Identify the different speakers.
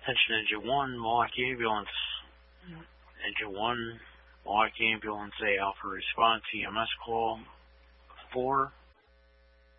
Speaker 1: Attention Engine 1, Milwaukee Ambulance. Engine 1, Milwaukee Ambulance A Alpha response, EMS call 4.